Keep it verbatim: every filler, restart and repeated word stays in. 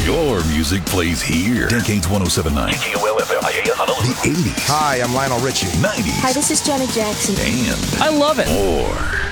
Your music plays here. Decades one oh seven point nine. K K O L F M I A Honolulu. The eighties. Hi, I'm Lionel Richie. nineties. Hi, this is Janet Jackson. And I love it. more.